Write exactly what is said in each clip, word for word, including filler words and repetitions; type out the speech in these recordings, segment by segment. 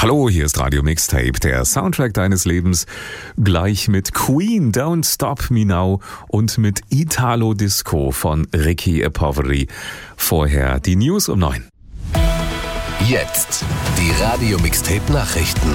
Hallo, hier ist Radio Mixtape, der Soundtrack deines Lebens. Gleich mit Queen, Don't Stop Me Now und mit Italo Disco von Ricky Poveri. Vorher die News um neun. Jetzt die Radio Mixtape Nachrichten.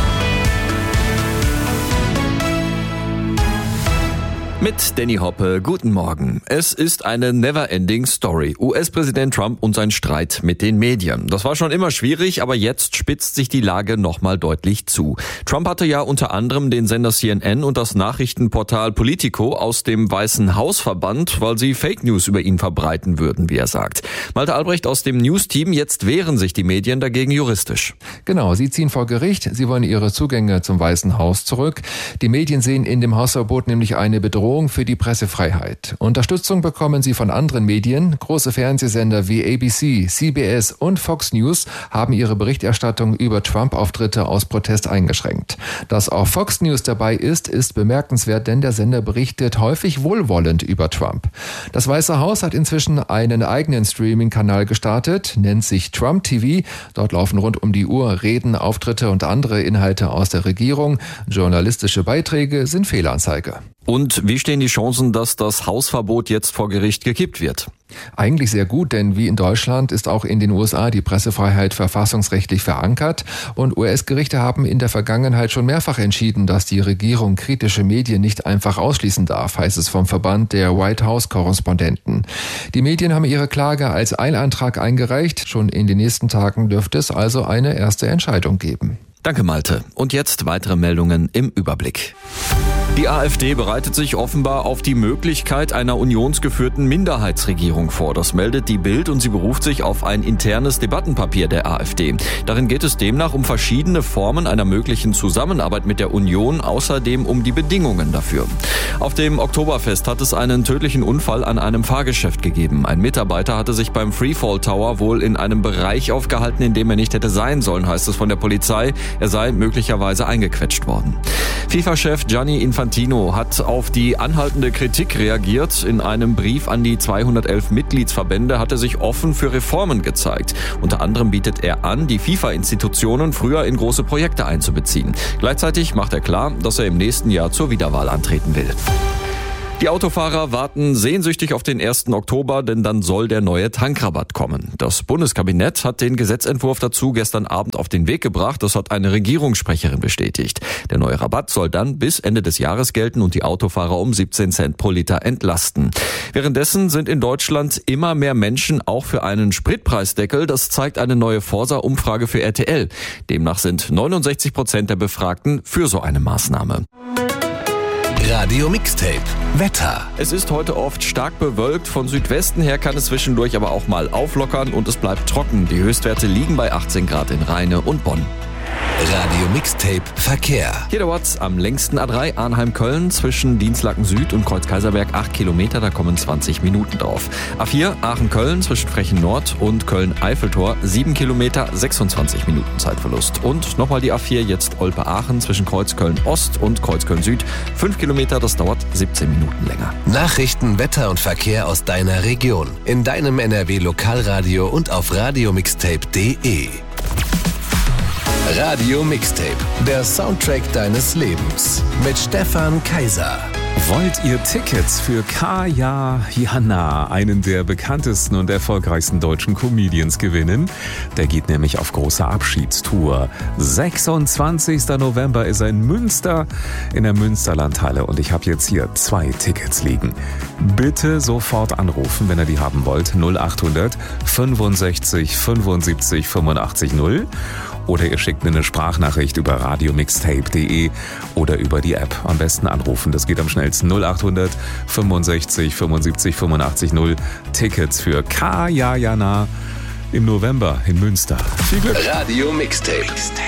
Mit Danny Hoppe, guten Morgen. Es ist eine never-ending Story. U S-Präsident Trump und sein Streit mit den Medien. Das war schon immer schwierig, aber jetzt spitzt sich die Lage nochmal deutlich zu. Trump hatte ja unter anderem den Sender C N N und das Nachrichtenportal Politico aus dem Weißen Haus verbannt, weil sie Fake News über ihn verbreiten würden, wie er sagt. Malte Albrecht aus dem News-Team, jetzt wehren sich die Medien dagegen juristisch. Genau, sie ziehen vor Gericht, sie wollen ihre Zugänge zum Weißen Haus zurück. Die Medien sehen in dem Hausverbot nämlich eine Bedrohung für die Pressefreiheit. Unterstützung bekommen sie von anderen Medien. Große Fernsehsender wie A B C, C B S und Fox News haben ihre Berichterstattung über Trump-Auftritte aus Protest eingeschränkt. Dass auch Fox News dabei ist, ist bemerkenswert, denn der Sender berichtet häufig wohlwollend über Trump. Das Weiße Haus hat inzwischen einen eigenen Streaming-Kanal gestartet, nennt sich Trump T V. Dort laufen rund um die Uhr Reden, Auftritte und andere Inhalte aus der Regierung. Journalistische Beiträge sind Fehlanzeige. Und wie stehen die Chancen, dass das Hausverbot jetzt vor Gericht gekippt wird? Eigentlich sehr gut, denn wie in Deutschland ist auch in den U S A die Pressefreiheit verfassungsrechtlich verankert und U S-Gerichte haben in der Vergangenheit schon mehrfach entschieden, dass die Regierung kritische Medien nicht einfach ausschließen darf, heißt es vom Verband der White House-Korrespondenten. Die Medien haben ihre Klage als Eilantrag eingereicht. Schon in den nächsten Tagen dürfte es also eine erste Entscheidung geben. Danke, Malte. Und jetzt weitere Meldungen im Überblick. Die AfD bereitet sich offenbar auf die Möglichkeit einer unionsgeführten Minderheitsregierung vor. Das meldet die Bild und sie beruft sich auf ein internes Debattenpapier der AfD. Darin geht es demnach um verschiedene Formen einer möglichen Zusammenarbeit mit der Union, außerdem um die Bedingungen dafür. Auf dem Oktoberfest hat es einen tödlichen Unfall an einem Fahrgeschäft gegeben. Ein Mitarbeiter hatte sich beim Freefall Tower wohl in einem Bereich aufgehalten, in dem er nicht hätte sein sollen, heißt es von der Polizei. Er sei möglicherweise eingequetscht worden. FIFA-Chef Gianni Infantino hat auf die anhaltende Kritik reagiert. In einem Brief an die zweihundertelf Mitgliedsverbände hat er sich offen für Reformen gezeigt. Unter anderem bietet er an, die FIFA-Institutionen früher in große Projekte einzubeziehen. Gleichzeitig macht er klar, dass er im nächsten Jahr zur Wiederwahl antreten will. Die Autofahrer warten sehnsüchtig auf den ersten Oktober, denn dann soll der neue Tankrabatt kommen. Das Bundeskabinett hat den Gesetzentwurf dazu gestern Abend auf den Weg gebracht. Das hat eine Regierungssprecherin bestätigt. Der neue Rabatt soll dann bis Ende des Jahres gelten und die Autofahrer um siebzehn Cent pro Liter entlasten. Währenddessen sind in Deutschland immer mehr Menschen auch für einen Spritpreisdeckel. Das zeigt eine neue Forsa-Umfrage für R T L. Demnach sind neunundsechzig Prozent der Befragten für so eine Maßnahme. Radio Mixtape Wetter. Es ist heute oft stark bewölkt. Von Südwesten her kann es zwischendurch aber auch mal auflockern und es bleibt trocken. Die Höchstwerte liegen bei achtzehn Grad in Rheine und Bonn. Radio Mixtape Verkehr. Hier der Watts am längsten A drei Arnheim-Köln zwischen Dienstlaken Süd und Kreuz-Kaiserberg acht Kilometer, da kommen zwanzig Minuten drauf. A vier Aachen-Köln zwischen Frechen Nord und Köln-Eiffeltor sieben Kilometer, sechsundzwanzig Minuten Zeitverlust. Und nochmal die A vier jetzt Olpe-Aachen zwischen Kreuzköln-Ost und Kreuzköln-Süd fünf Kilometer, das dauert siebzehn Minuten länger. Nachrichten, Wetter und Verkehr aus deiner Region. In deinem N R W-Lokalradio und auf radiomixtape punkt de. Radio Mixtape, der Soundtrack deines Lebens mit Stefan Kaiser. Wollt ihr Tickets für Kaya Jana, einen der bekanntesten und erfolgreichsten deutschen Comedians, gewinnen? Der geht nämlich auf große Abschiedstour. sechsundzwanzigster November ist er in Münster, in der Münsterlandhalle. Und ich habe jetzt hier zwei Tickets liegen. Bitte sofort anrufen, wenn ihr die haben wollt. null achthundert fünfundsechzig fünfundsiebzig fünfundachtzig null. Oder ihr schickt mir eine Sprachnachricht über radiomixtape punkt de oder über die App. Am besten anrufen, das geht am schnellsten. null achthundert fünfundsechzig fünfundsiebzig fünfundachtzig null. Tickets für Kaya Jana im November in Münster. Viel Glück! Radio Mixtape.